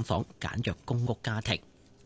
訪簡約公屋家庭。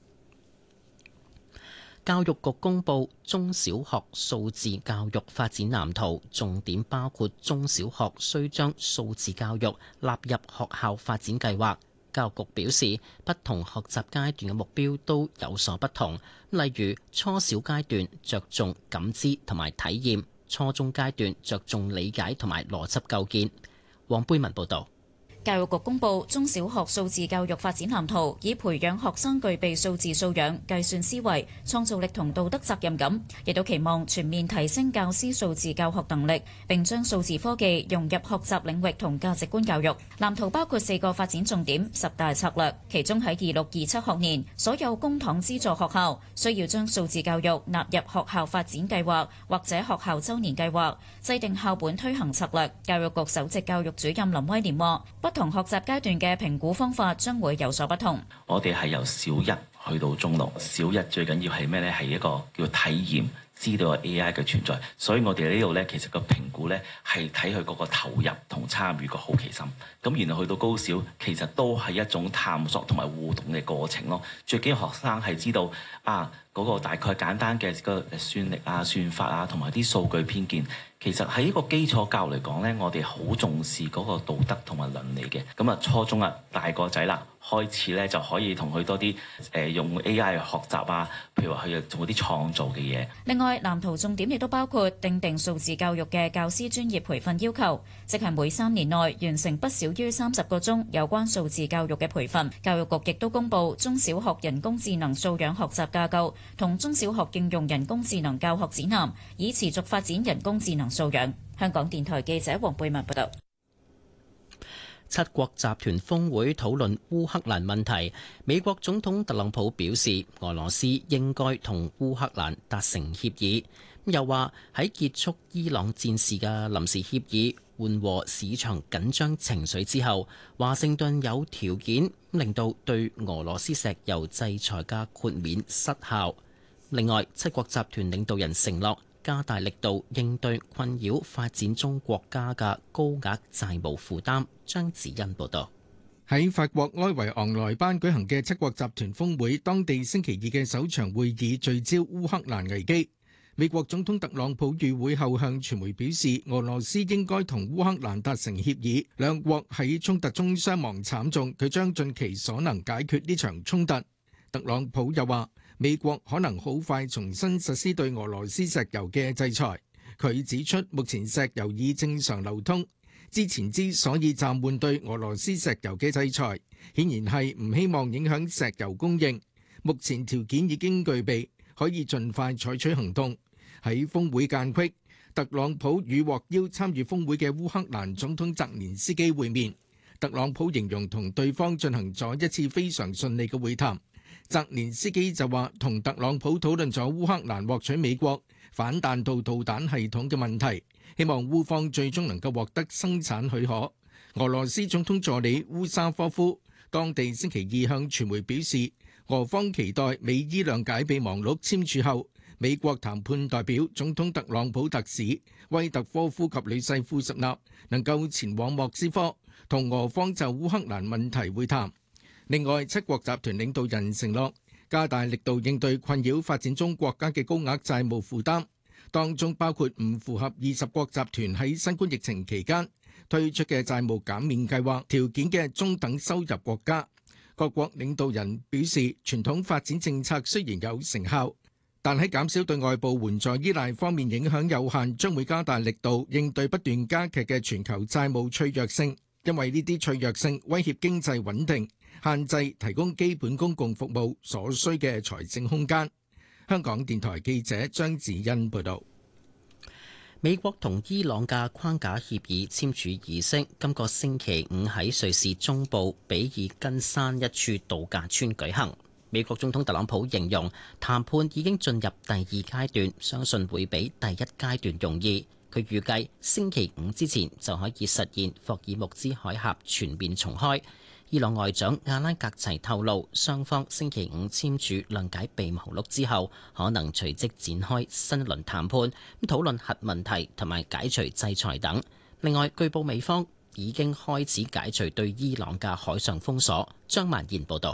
教育局公布中小學數字教育發展藍圖，重點包括中小學須將數字教育納入學校發展計劃。教育局表示，不同學習階段嘅目標都有所不同，例如初小階段着重感知同埋體驗，初中階段着重理解同埋邏輯構建。黃貝文報導。 教育局公布中小學數字教育發展藍圖，以培養學生具備數字素養、計算思維、創造力同道德責任感，亦都期望全面提升教師數字教學能力，並將數字科技融入學習領域同價值觀教育。藍圖包括4個發展重點、10大策略，其中喺26-27學年，所有公帑資助學校需要將數字教育納入學校發展計劃或者學校週年計劃，制定校本推行策略。教育局首席教育主任林威廉話：不同學習階段嘅評估方法將會有所不同。 我哋係由小一去到中六，小一最緊要係咩呢？係一個叫體驗，知道有 AI 嘅存在。所以我哋呢度呢，其實個評估呢係睇佢嗰個投入同參與個好奇心。咁然後去到高小，其實都係一種探索同埋互動嘅過程咯。最緊要學生係知道嗰個大概簡單嘅個算力啊、算法啊，同埋啲數據偏見。其實喺一個基礎教育嚟講呢，我哋好重視嗰個道德同埋倫理嘅。咁啊，初中大個仔啦，開始呢就可以同佢多啲用 AI 去學習啊，譬如話佢做啲創造嘅嘢。 另外，藍圖重點亦都包括訂定數字教育嘅教師專業培訓要求，即係每3年內完成不少於30個鐘有關數字教育嘅培訓。教育局亦都公布中小學人工智能素養學習架構同中小學應用人工智能教學指南，以持續發展人工智能素養。香港電台記者黃貝文報道。 七國集團峰會討論烏克蘭問題，美國總統特朗普表示，俄羅斯應該同烏克蘭達成協議，又話喺結束伊朗戰事嘅臨時協議，緩和市場緊張情緒之後，華盛頓有條件令到對俄羅斯石油制裁嘅豁免失效。另外，七國集團領導人承諾加大力度應對困擾發展中國家嘅高額債務負擔。張子欣報道。 喺法國埃維昂萊班舉行嘅七國集團峰會，當地星期二嘅首場會議聚焦烏克蘭危機。美國總統特朗普與會後向傳媒表示，俄羅斯應該同烏克蘭達成協議，兩國喺衝突中傷亡慘重，佢將盡其所能解決呢場衝突。特朗普又話，美國可能好快重新實施對俄羅斯石油嘅制裁。佢指出，目前石油已正常流通，之前之所以暫緩對俄羅斯石油嘅制裁，顯然係唔希望影響石油供應。目前條件已經具備，可以盡快採取行動。喺峰會間隙，特朗普與獲邀參與峰會嘅烏克蘭總統澤連斯基會面。特朗普形容同對方進行咗一次非常順利嘅會談。澤連斯基就話同特朗普討論咗烏克蘭獲取美國反彈道導彈系統嘅問題，希望烏方最終能夠獲得生產許可。俄羅斯總統助理烏沙科夫當地星期二向傳媒表示，俄方期待美伊諒解備忘錄簽署後，美國談判代表總統特朗普特使威特科夫及女婿庫什納能夠前往莫斯科同俄方就烏克蘭問題會談。另外，七國集團領導人承諾加大力度應對困擾發展中國家嘅高額債務負擔，當中包括唔符合20國集團喺新冠疫情期間推出嘅債務減免計劃條件嘅中等收入國家。各國領導人表示，傳統發展政策雖然有成效，但喺減少對外部援助依賴方面影響有限，將會加大力度應對不斷加劇嘅全球債務脆弱性，因為呢啲脆弱性威脅經濟穩定，限制提供基本公共服務所需嘅財政空間。香港電台記者張子欣報導。 美國同伊朗嘅框架協議簽署儀式今個星期五喺瑞士中部比爾根山一處度假村舉行。美國總統特朗普形容談判已經進入第2階段，相信會比第1階段容易。佢預計星期五之前就可以實現霍爾木茲海峽全面重開。伊朗外長阿拉格齊透露，雙方星期五簽署諒解備忘錄之後，可能隨即展開新一輪談判，討論核問題同埋解除制裁等。另外，據報美方已經開始解除對伊朗嘅海上封鎖。張曼燕報導。